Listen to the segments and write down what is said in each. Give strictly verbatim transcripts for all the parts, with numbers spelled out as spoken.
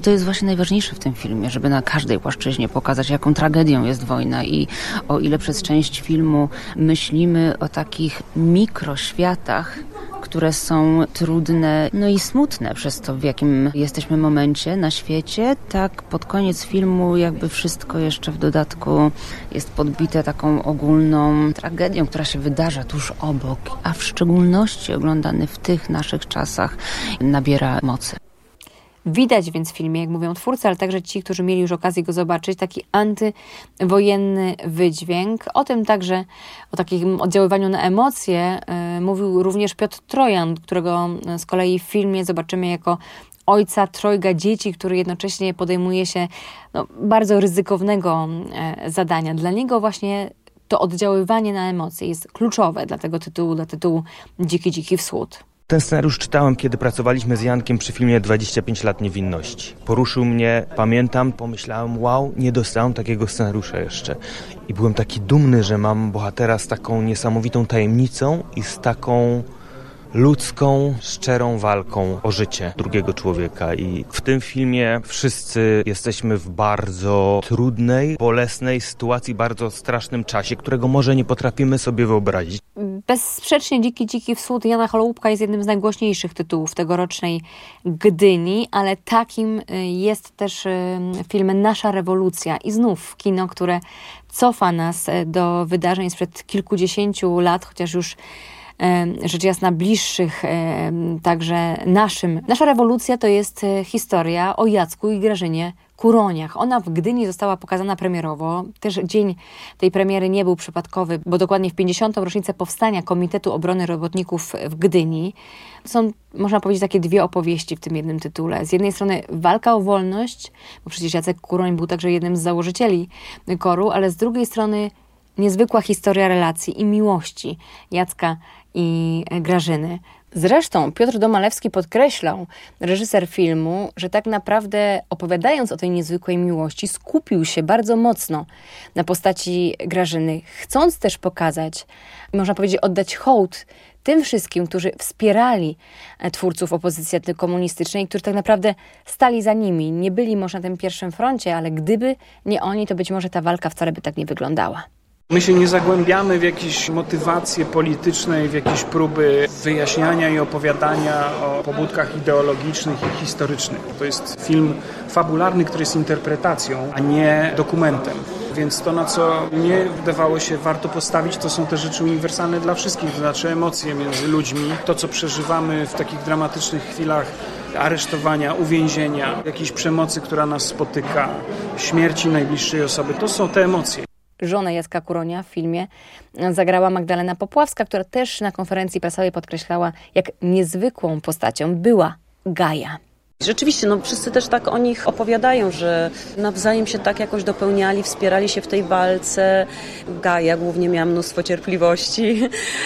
To jest właśnie najważniejsze w tym filmie, żeby na każdej płaszczyźnie pokazać, jaką tragedią jest wojna i o ile przez część filmu myślimy o takich mikroświatach, które są trudne, no i smutne przez to, w jakim jesteśmy momencie na świecie, tak pod koniec filmu jakby wszystko jeszcze w dodatku jest podbite taką ogólną tragedią, która się wydarza tuż obok, a w szczególności oglądany w tych naszych czasach nabiera mocy. Widać więc w filmie, jak mówią twórcy, ale także ci, którzy mieli już okazję go zobaczyć, taki antywojenny wydźwięk. O tym także, o takim oddziaływaniu na emocje yy, mówił również Piotr Trojan, którego z kolei w filmie zobaczymy jako ojca trojga dzieci, który jednocześnie podejmuje się no, bardzo ryzykownego yy, zadania. Dla niego właśnie to oddziaływanie na emocje jest kluczowe dla tego tytułu, dla tytułu Dziki, Dziki Wschód. Ten scenariusz czytałem, kiedy pracowaliśmy z Jankiem przy filmie dwadzieścia pięć lat niewinności. Poruszył mnie, pamiętam, pomyślałem, wow, nie dostałem takiego scenariusza jeszcze. I byłem taki dumny, że mam bohatera z taką niesamowitą tajemnicą i z taką ludzką, szczerą walką o życie drugiego człowieka. I w tym filmie wszyscy jesteśmy w bardzo trudnej, bolesnej sytuacji, bardzo strasznym czasie, którego może nie potrafimy sobie wyobrazić. Bezsprzecznie Dziki, Dziki Wschód Jana Holoubka jest jednym z najgłośniejszych tytułów tegorocznej Gdyni, ale takim jest też film Nasza rewolucja. I znów kino, które cofa nas do wydarzeń sprzed kilkudziesięciu lat, chociaż już rzecz jasna bliższych także naszym. Nasza rewolucja to jest historia o Jacku i Grażynie Kuroniach. Ona w Gdyni została pokazana premierowo. Też dzień tej premiery nie był przypadkowy, bo dokładnie w pięćdziesiątą rocznicę powstania Komitetu Obrony Robotników w Gdyni. Są, można powiedzieć, takie dwie opowieści w tym jednym tytule. Z jednej strony walka o wolność, bo przecież Jacek Kuroń był także jednym z założycieli koru, ale z drugiej strony niezwykła historia relacji i miłości Jacka i Grażyny. Zresztą Piotr Domalewski podkreślał, reżyser filmu, że tak naprawdę opowiadając o tej niezwykłej miłości skupił się bardzo mocno na postaci Grażyny, chcąc też pokazać, można powiedzieć oddać hołd tym wszystkim, którzy wspierali twórców opozycji antykomunistycznej, którzy tak naprawdę stali za nimi. Nie byli może na tym pierwszym froncie, ale gdyby nie oni, to być może ta walka wcale by tak nie wyglądała. My się nie zagłębiamy w jakieś motywacje polityczne, w jakieś próby wyjaśniania i opowiadania o pobudkach ideologicznych i historycznych. To jest film fabularny, który jest interpretacją, a nie dokumentem. Więc to, na co mnie wydawało się warto postawić, to są te rzeczy uniwersalne dla wszystkich, to znaczy emocje między ludźmi. To, co przeżywamy w takich dramatycznych chwilach aresztowania, uwięzienia, jakiejś przemocy, która nas spotyka, śmierci najbliższej osoby, to są te emocje. Żonę Jacka Kuronia w filmie zagrała Magdalena Popławska, która też na konferencji prasowej podkreślała, jak niezwykłą postacią była Gaja. Rzeczywiście, no wszyscy też tak o nich opowiadają, że nawzajem się tak jakoś dopełniali, wspierali się w tej walce. Gaja głównie miała mnóstwo cierpliwości,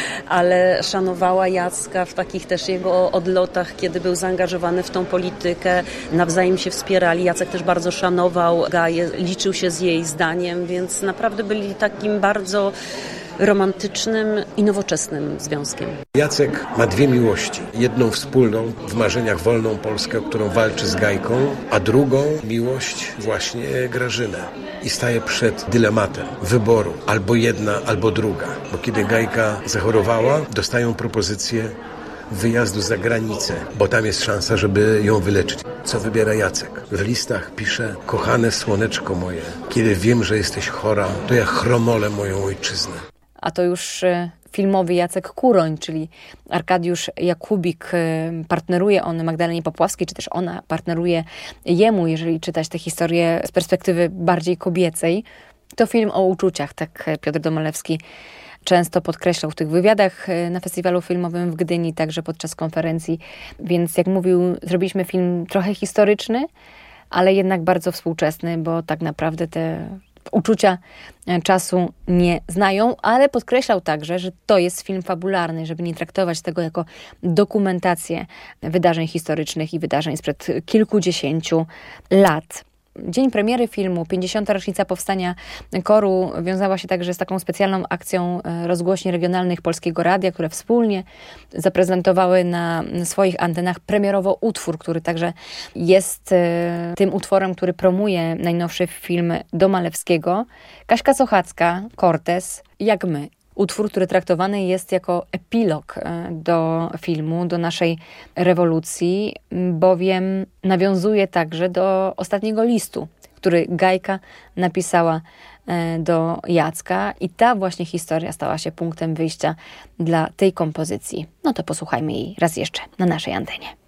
ale szanowała Jacka w takich też jego odlotach, kiedy był zaangażowany w tą politykę. Nawzajem się wspierali. Jacek też bardzo szanował Gaję, liczył się z jej zdaniem, więc naprawdę byli takim bardzo romantycznym i nowoczesnym związkiem. Jacek ma dwie miłości. Jedną wspólną w marzeniach wolną Polskę, o którą walczy z Gajką, a drugą miłość właśnie Grażynę. I staje przed dylematem wyboru albo jedna, albo druga. Bo kiedy Gajka zachorowała, dostają propozycję wyjazdu za granicę, bo tam jest szansa, żeby ją wyleczyć. Co wybiera Jacek? W listach pisze: kochane słoneczko moje, kiedy wiem, że jesteś chora, to ja chromolę moją ojczyznę. A to już filmowy Jacek Kuroń, czyli Arkadiusz Jakubik, partneruje on Magdalenie Popławskiej, czy też ona partneruje jemu, jeżeli czytać tę historię z perspektywy bardziej kobiecej. To film o uczuciach, tak Piotr Domalewski często podkreślał w tych wywiadach na festiwalu filmowym w Gdyni, także podczas konferencji. Więc jak mówił, zrobiliśmy film trochę historyczny, ale jednak bardzo współczesny, bo tak naprawdę te uczucia czasu nie znają, ale podkreślał także, że to jest film fabularny, żeby nie traktować tego jako dokumentację wydarzeń historycznych i wydarzeń sprzed kilkudziesięciu lat. dzień premiery filmu, pięćdziesiąta rocznica powstania koru, wiązała się także z taką specjalną akcją rozgłośni regionalnych Polskiego Radia, które wspólnie zaprezentowały na swoich antenach premierowo utwór, który także jest tym utworem, który promuje najnowszy film Domalewskiego. Kaśka Sochacka, Cortez, Jak my. Utwór, który traktowany jest jako epilog do filmu, do naszej rewolucji, bowiem nawiązuje także do ostatniego listu, który Gajka napisała do Jacka i ta właśnie historia stała się punktem wyjścia dla tej kompozycji. No to posłuchajmy jej raz jeszcze na naszej antenie.